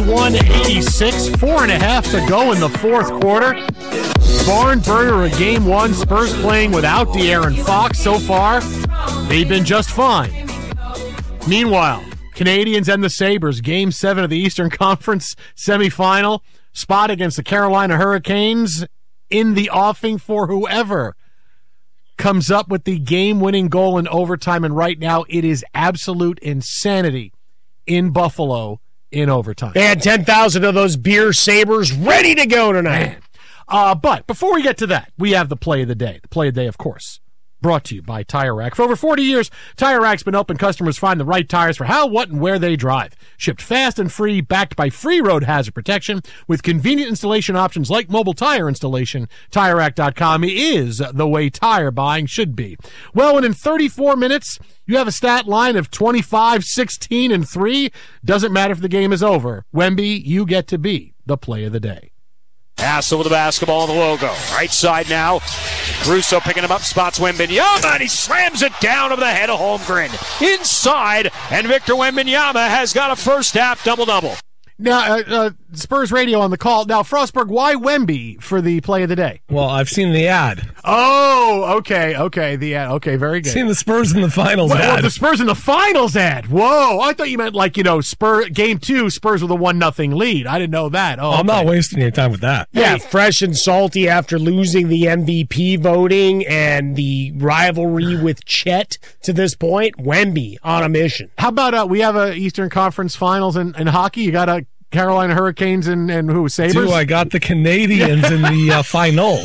81-86, 4.5 to go in the fourth quarter. Barn burner of Game 1. Spurs playing without De'Aaron Fox so far. They've been just fine. Meanwhile, Canadians and the Sabres, Game 7 of the Eastern Conference semifinal. Spot against the Carolina Hurricanes in the offing for whoever comes up with the game-winning goal in overtime. And right now, it is absolute insanity in Buffalo in overtime. They had 10,000 of those beer Sabres ready to go tonight. But before we get to that, we have the play of the day. The play of the day, of course, brought to you by Tire Rack. For over 40 years, Tire Rack's been helping customers find the right tires for how, what, and where they drive. Shipped fast and free, backed by free road hazard protection, with convenient installation options like mobile tire installation. TireRack.com is the way tire buying should be. Well, and in 34 minutes, you have a stat line of 25, 16, and 3. Doesn't matter if the game is over. Wemby, you get to be the play of the day. Hassel with the basketball, the logo. Right side now. Caruso picking him up, spots Wembanyama, and he slams it down over the head of Holmgren. Inside, and Victor Wembanyama has got a first half double-double. Now, Spurs Radio on the call. Now, Frostberg, why Wemby for the play of the day? Well, I've seen the ad. Oh, okay, the ad. Okay, very good. Seen the Spurs in the finals ad. Well, the Spurs in the finals ad. Whoa, I thought you meant Game 2, Spurs with a 1-0 lead. I didn't know that. Oh, I'm not wasting your time with that. Yeah, fresh and salty after losing the MVP voting and the rivalry with Chet to this point. Wemby on a mission. How about we have a Eastern Conference Finals in hockey? You got a Carolina Hurricanes and who? Sabres? I got the Canadians in the final.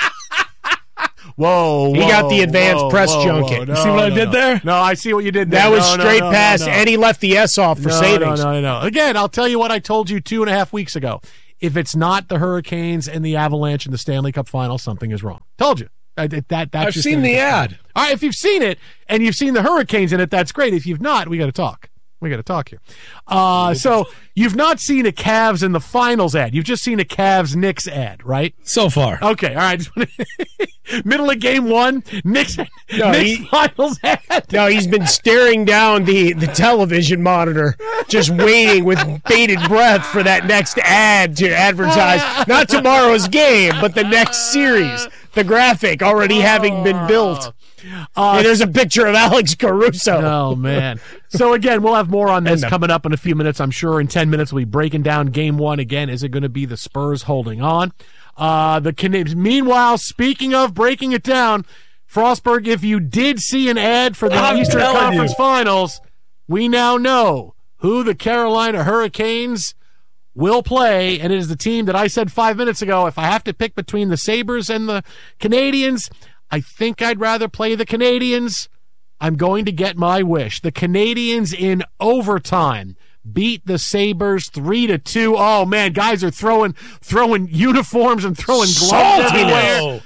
Whoa, he got the advanced press junket. No, see what I did there? No, I see what you did there. That was straight pass, and he left the S off for savings. No. Again, I'll tell you what I told you 2.5 weeks ago. If it's not the Hurricanes and the Avalanche in the Stanley Cup Final, something is wrong. Told you. I've seen the ad. All right, if you've seen it and you've seen the Hurricanes in it, that's great. If you've not, we got to talk. We got to talk here. So you've not seen a Cavs in the finals ad. You've just seen a Cavs-Knicks ad, right? So far. Okay, all right. Middle of Game 1, Knicks finals ad. No, he's been staring down the television monitor, just waiting with bated breath for that next ad to advertise, not tomorrow's game, but the next series. The graphic already having been built. And there's a picture of Alex Caruso. Oh, man. So, again, we'll have more on this coming up in a few minutes. I'm sure in 10 minutes we'll be breaking down Game 1 again. Is it going to be the Spurs holding on? The Canadians. Meanwhile, speaking of breaking it down, Frostberg, if you did see an ad for the Eastern Conference Finals, we now know who the Carolina Hurricanes will play, and it is the team that I said 5 minutes ago, if I have to pick between the Sabres and the Canadians, I think I'd rather play the Canadians. I'm going to get my wish. The Canadians in overtime beat the Sabres 3-2. Oh, man, guys are throwing uniforms and throwing gloves everywhere.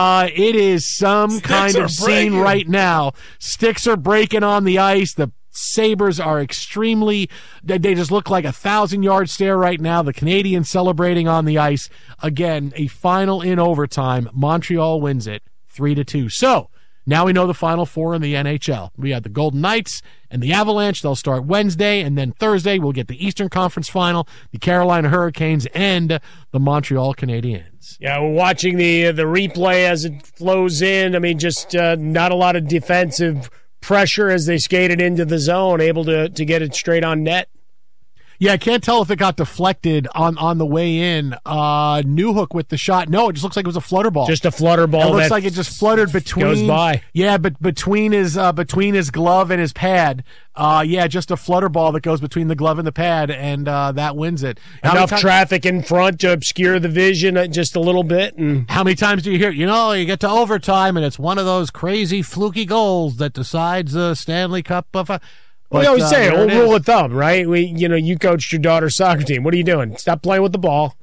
It is some kind of scene right now. Sticks are breaking on the ice. The Sabres are extremely, they just look like 1,000-yard stare right now. The Canadians celebrating on the ice. Again, a final in overtime. Montreal wins it 3-2. So now we know the Final Four in the NHL. We have the Golden Knights and the Avalanche. They'll start Wednesday, and then Thursday we'll get the Eastern Conference Final, the Carolina Hurricanes, and the Montreal Canadiens. Yeah, we're watching the replay as it flows in. I mean, just not a lot of defensive pressure as they skated into the zone, able to get it straight on net. Yeah, I can't tell if it got deflected on the way in. Newhook with the shot. No, it just looks like it was a flutter ball. Just a flutter ball. It looks like it just fluttered between. Goes by. Yeah, but between his glove and his pad. Just a flutter ball that goes between the glove and the pad, and that wins it. Enough traffic in front to obscure the vision just a little bit. And how many times do you hear, you get to overtime, and it's one of those crazy fluky goals that decides the Stanley Cup of we always say, old rule of thumb, right? You coached your daughter's soccer team. What are you doing? Stop playing with the ball. Yeah.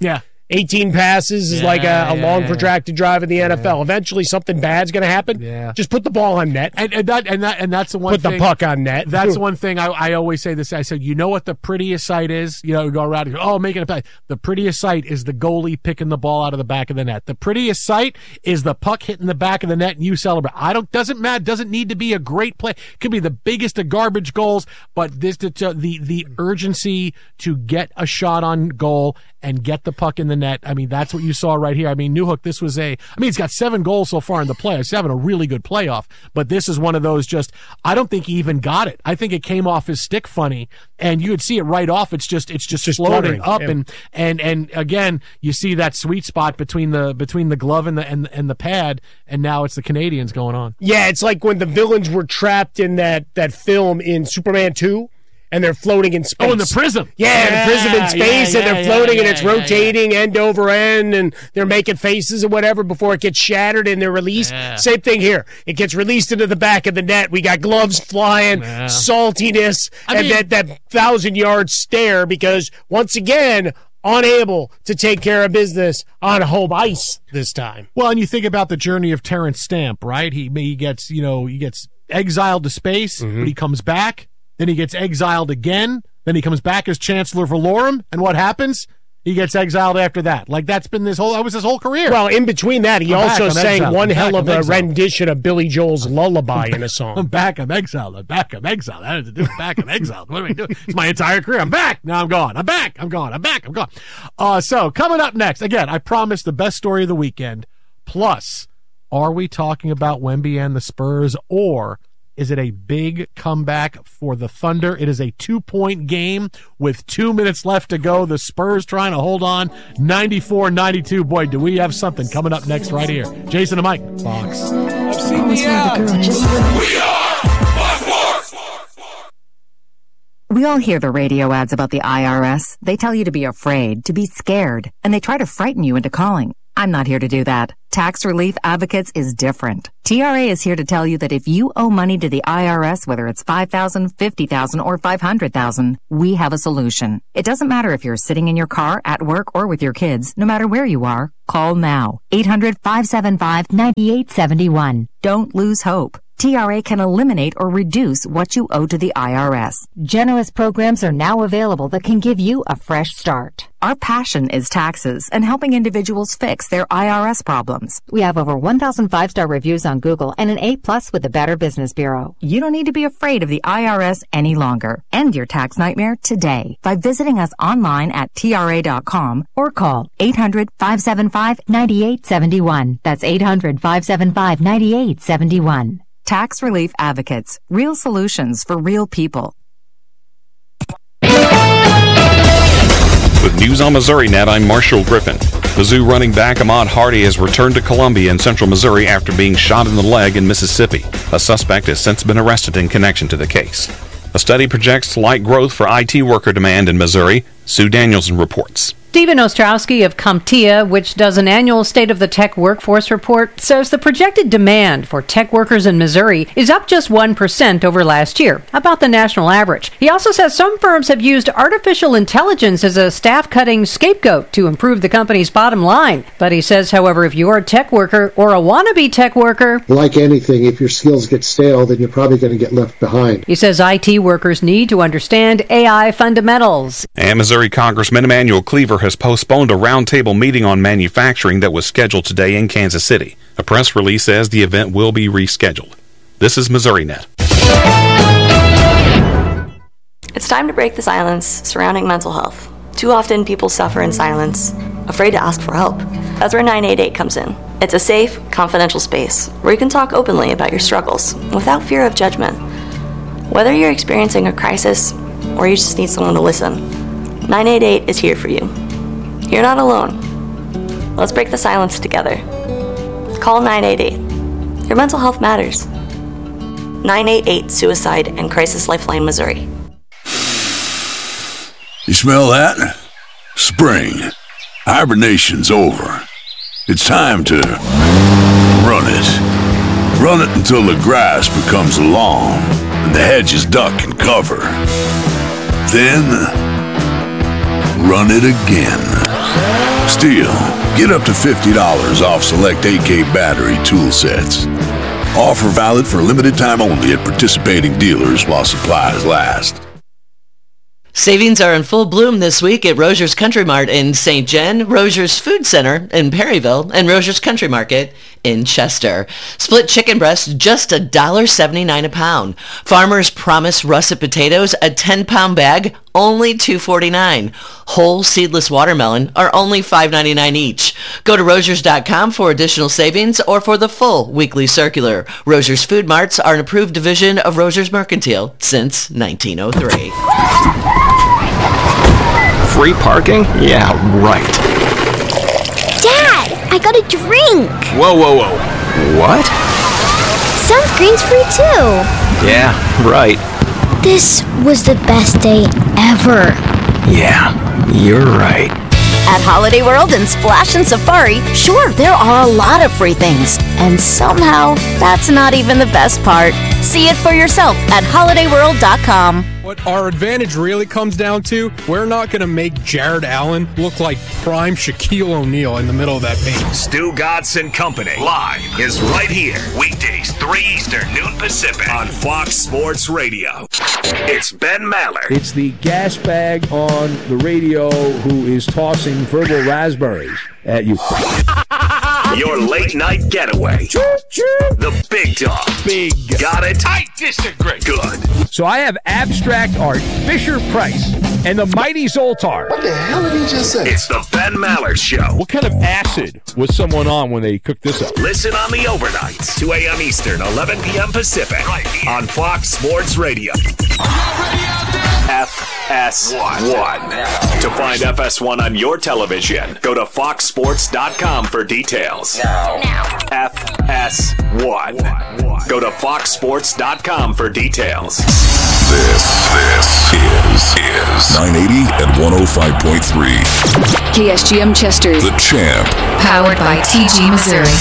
18 passes is like a long, protracted drive in the NFL. Eventually, something bad's going to happen. Yeah. Just put the ball on net. And that's the one thing. Put the puck on net. That's one thing I always say this. I said, you know what the prettiest sight is? You know, you go around and go, making a play. The prettiest sight is the goalie picking the ball out of the back of the net. The prettiest sight is the puck hitting the back of the net and you celebrate. Doesn't matter. Doesn't need to be a great play. It could be the biggest of garbage goals, but the urgency to get a shot on goal and get the puck in the net. I mean, that's what you saw right here. I mean, Newhook, he's got 7 goals so far in the playoffs. He's having a really good playoff, but this is one of those I don't think he even got it. I think it came off his stick funny, and you would see it right off. It's just floating up, yeah. and again, you see that sweet spot between the glove and the pad, and now it's the Canadians going on. Yeah, it's like when the villains were trapped in that film in Superman 2. And they're floating in space. Oh, in the prism. Yeah, the prism in space, and they're floating, and it's rotating end over end, and they're making faces or whatever before it gets shattered and they're released. Yeah. Same thing here. It gets released into the back of the net. We got gloves flying, saltiness, and that 1,000-yard stare because, once again, unable to take care of business on home ice this time. Well, and you think about the journey of Terrence Stamp, right? He gets exiled to space, but he comes back. Then he gets exiled again. Then he comes back as Chancellor Valorum. And what happens? He gets exiled after that. Like, that was his whole career. Well, in between that, he also sang one hell of a rendition of Billy Joel's Lullaby in a song. I'm back, I'm exiled. That has to do with back, I'm exiled. What am I doing? It's my entire career. I'm back. Now I'm gone. I'm back. I'm gone. I'm back. I'm gone. So, coming up next, again, I promised the best story of the weekend. Plus, are we talking about Wemby and the Spurs, or is it a big comeback for the Thunder? It is a 2-point game with 2 minutes left to go. The Spurs trying to hold on 94-92. Boy, do we have something coming up next right here. Jason and Mike, Fox. I've seen the ad. We are Fox. We all hear the radio ads about the IRS. They tell you to be afraid, to be scared, and they try to frighten you into calling. I'm not here to do that. Tax Relief Advocates is different. TRA is here to tell you that if you owe money to the IRS, whether it's $5,000, $50,000, or $500,000, we have a solution. It doesn't matter if you're sitting in your car, at work, or with your kids. No matter where you are, call now. 800-575-9871. Don't lose hope. TRA can eliminate or reduce what you owe to the IRS. Generous programs are now available that can give you a fresh start. Our passion is taxes and helping individuals fix their IRS problems. We have over 1,000 5-star reviews on Google and an A+ with the Better Business Bureau. You don't need to be afraid of the IRS any longer. End your tax nightmare today by visiting us online at TRA.com or call 800-575-9871. That's 800-575-9871. Tax Relief Advocates. Real solutions for real people. With News on Missouri Net, I'm Marshall Griffin. Mizzou running back Ahmad Hardy has returned to Columbia in central Missouri after being shot in the leg in Mississippi. A suspect has since been arrested in connection to the case. A study projects slight growth for IT worker demand in Missouri. Sue Danielson reports. Stephen Ostrowski of CompTIA, which does an annual State of the Tech Workforce report, says the projected demand for tech workers in Missouri is up just 1% over last year, about the national average. He also says some firms have used artificial intelligence as a staff-cutting scapegoat to improve the company's bottom line. But he says, however, if you're a tech worker or a wannabe tech worker, like anything, if your skills get stale, then you're probably going to get left behind. He says IT workers need to understand AI fundamentals. And Missouri Congressman Emanuel Cleaver has postponed a roundtable meeting on manufacturing that was scheduled today in Kansas City. A press release says the event will be rescheduled. This is Missouri Net. It's time to break the silence surrounding mental health. Too often people suffer in silence, afraid to ask for help. That's where 988 comes in. It's a safe, confidential space where you can talk openly about your struggles without fear of judgment. Whether you're experiencing a crisis or you just need someone to listen, 988 is here for you. You're not alone. Let's break the silence together. Call 988. Your mental health matters. 988 Suicide and Crisis Lifeline, Missouri. You smell that? Spring. Hibernation's over. It's time to run it. Run it until the grass becomes long and the hedges duck and cover. Then run it again. Still, get up to $50 off select AK battery tool sets. Offer valid for limited time only at participating dealers while supplies last. Savings are in full bloom this week at Rogers Country Mart in St. John, Rogers Food Center in Perryville, and Rogers Country Market in Chester. Split chicken breast, just $1.79 a pound. Farmer's Promise russet potatoes, a 10-pound bag, only $2.49. Whole seedless watermelon are only $5.99 each. Go to Rogers.com for additional savings or for the full weekly circular. Rogers Food Marts are an approved division of Rogers Mercantile since 1903. Free parking? Yeah, right. Dad, I got a drink. Whoa. What? Sunscreen's free too. Yeah, right. This was the best day ever. Yeah, you're right. At Holiday World and Splash and Safari, sure, there are a lot of free things. And somehow, that's not even the best part. See it for yourself at holidayworld.com. What our advantage really comes down to, we're not going to make Jared Allen look like prime Shaquille O'Neal in the middle of that paint. Stu Godson Company live is right here. Weekdays, 3 Eastern, noon Pacific on Fox Sports Radio. It's Ben Maller. It's the gas bag on the radio who is tossing verbal raspberries at you. Your late night getaway. The big dog. Big. Got it? I disagree. Good. So I have abstract art, Fisher-Price, and the mighty Zoltar. What the hell did he just say? It's the Ben Maller Show. What kind of acid was someone on when they cooked this up? Listen on the overnights, 2 a.m. Eastern, 11 p.m. Pacific, right here on Fox Sports Radio. FS1. To find FS1 on your television, go to foxsports.com for details. Now. FS1. Go to foxsports.com for details. This is 980 and 105.3. KSGM Chester. The Champ. Powered by TG Missouri.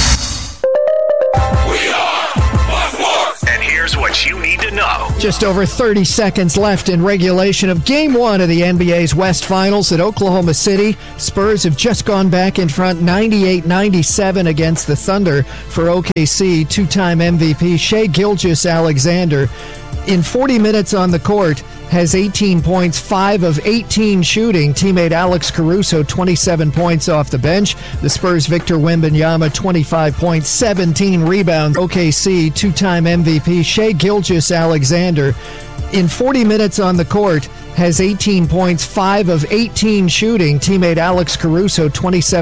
And here's what you need to know. Just over 30 seconds left in regulation of Game 1 of the NBA's West Finals at Oklahoma City. Spurs have just gone back in front 98-97 against the Thunder. For OKC, two-time MVP Shai Gilgeous-Alexander, in 40 minutes on the court, has 18 points, 5 of 18 shooting. Teammate Alex Caruso, 27 points off the bench. The Spurs' Victor Wembanyama, 25 points, 17 rebounds. OKC, two-time MVP Shai Gilgeous-Alexander, in 40 minutes on the court, has 18 points, 5 of 18 shooting. Teammate Alex Caruso, 27